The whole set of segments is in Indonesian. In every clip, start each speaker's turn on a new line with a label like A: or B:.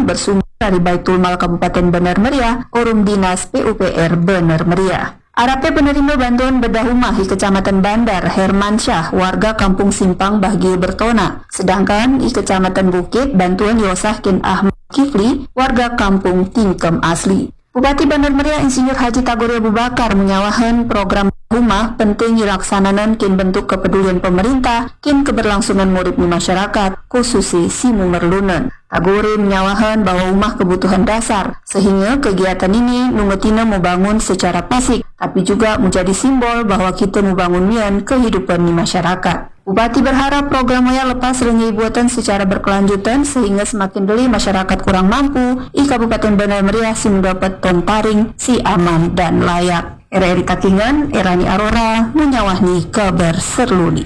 A: Takingan bersumber dari Baitul Mal Kabupaten Bener Meriah, Urum Dinas PUPR Bener Meriah. Arape penerima bantuan bedah rumah di Kecamatan Bandar, Hermansyah, warga Kampung Simpang Bahagia Bertona. Sedangkan di Kecamatan Bukit, bantuan diosahkin Ahmad Kifli, warga Kampung Tingkem Asli. Bupati Bener Meriah Insinyur Haji Tagori Abu Bakar menyawahan program rumah penting dilaksanakan kin bentuk kepedulian pemerintah, kin keberlangsungan murid di masyarakat, khususnya si memerlunan. Tagori menyawahan bahwa rumah kebutuhan dasar, sehingga kegiatan ini nungetina membangun secara fisik, tapi juga menjadi simbol bahwa kita membangun mian kehidupan di masyarakat. Bupati berharap program Maya lepas rengi buatan secara berkelanjutan sehingga semakin deli masyarakat kurang mampu di Kabupaten Bener Meriah si mendapat tontaring si aman dan layak. RRI Takingan, Erani Arora menyawahni kabar serluni.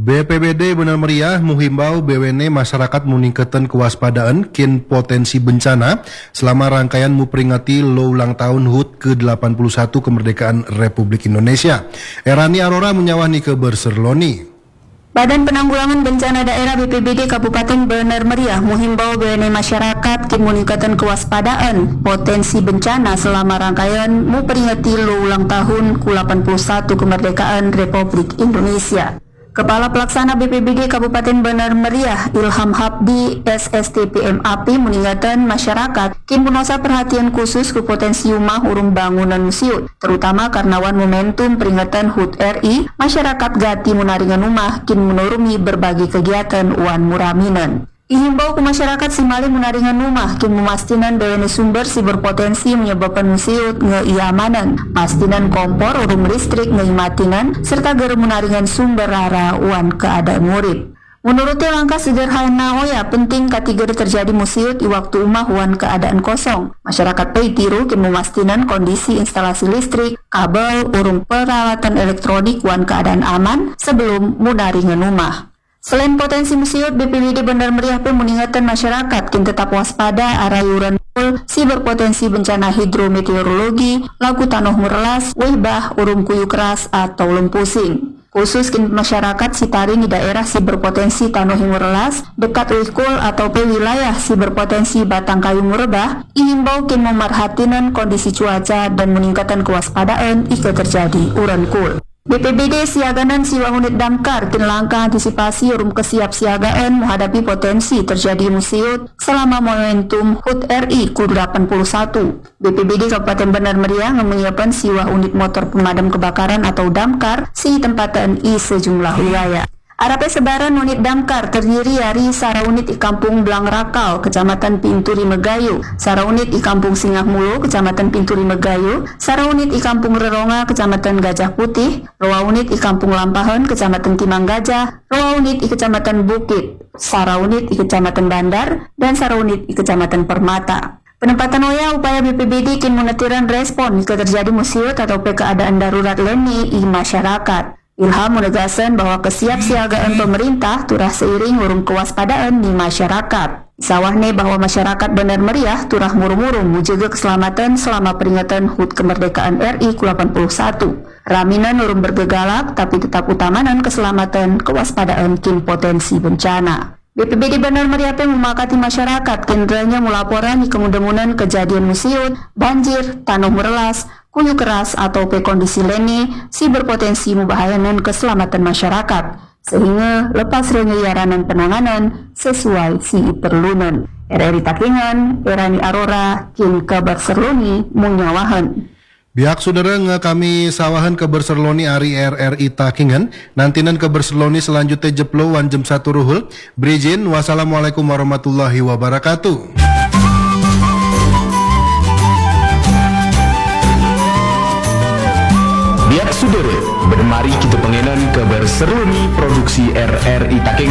B: BPBD Bener Meriah menghimbau BWN masyarakat meningkatkan kewaspadaan kin potensi bencana selama rangkaian memperingati ulang tahun HUT ke-81 kemerdekaan Republik Indonesia. Erani Arora menyawahni kabar serluni.
A: Badan Penanggulangan Bencana Daerah BPBD Kabupaten Bener Meriah menghimbau BWN masyarakat kin meningkatkan kewaspadaan potensi bencana selama rangkaian memperingati ulang tahun ke-81 kemerdekaan Republik Indonesia. Kepala Pelaksana BPBD Kabupaten Bener Meriah Ilham Habdi SSTPMAP mengingatkan masyarakat kin menosa perhatian khusus ke potensi rumah urung bangunan museum, terutama karena momentum peringatan HUT RI, masyarakat gati menaringan rumah kin menuruni berbagai kegiatan wan muraminan. Ihimbau ke masyarakat simali menaringan rumah kin memastikan BWN sumber si berpotensi menyebabkan museum ngeiamanan, pastinan kompor urung listrik ngeimatinan, serta ger menaringan sumber rara wan keadaan murid. Menurutnya langkah sederhana oya penting kategori terjadi museum di waktu rumah wan keadaan kosong. Masyarakat pay tiru kin memastikan kondisi instalasi listrik, kabel, urung peralatan elektronik wan keadaan aman sebelum menaringan rumah. Selain potensi museum, BPBD Bener Meriah pun mengingatkan masyarakat kin tetap waspada arayuran si berpotensi bencana hidrometeorologi, lagu tanah merelas, wibah, urung kuyu keras atau lempusing. Khusus kin masyarakat sitari di daerah si berpotensi tanah merelas, dekat wikul atau wilayah si berpotensi batang kayu merebah, ihimbau kin memerhatikan kondisi cuaca dan meningkatkan kewaspadaan jika terjadi uran kul. BPBD siaganan siwa unit damkar kin langkah antisipasi urum kesiapsiagaan menghadapi potensi terjadi museum selama momentum HUT RI ke-81. BPBD Kabupaten Bener Meriah menyiapkan siwa unit motor pemadam kebakaran atau damkar si tempatan i sejumlah wilayah. Arape sebaran unit damkar terdiri dari sara unit di Kampung Blang Rakal, Kecamatan Pinturi Megayu, sara unit di Kampung Singah Mulu, Kecamatan Pinturi Megayu, sara unit di Kampung Reronga, Kecamatan Gajah Putih, roa unit di Kampung Lampahan, Kecamatan Timang Gajah, roa unit di Kecamatan Bukit, sara unit di Kecamatan Bandar, dan sara unit di Kecamatan Permata. Penempatan oya upaya BPBD kin monitoran respon jika terjadi museum atau keadaan darurat leni di masyarakat. Ilham menegaskan bahwa kesiapsiagaan pemerintah turah seiring urung kewaspadaan di masyarakat. Sawahne bahwa masyarakat Bener Meriah turah muru-muru menjaga keselamatan selama peringatan HUT kemerdekaan RI ke-81. Raminan urung bergegalak tapi tetap utamanan keselamatan kewaspadaan kin potensi bencana. BPBD Bener Meriah memakati masyarakat kendalanya melaporan di kemudahan kejadian museum, banjir, tanah merelas, kuyu keras atau kondisi leni si berpotensi membahayakan keselamatan masyarakat sehingga lepas rengiaranan penanganan sesuai si perlunan. RRI Takingan, Erani Arora, kin kabar serluni munyawahan.
B: Biak saudara kami sawahan kabar serloni ari RRI Takingan. Nantinan kabar serloni selanjutnya jeplo wan jam 1 ruhul. Berizin, wassalamualaikum warahmatullahi wabarakatuh.
C: Biak saudara, bermari kita pengenan kabar serloni produksi RRI Takingan.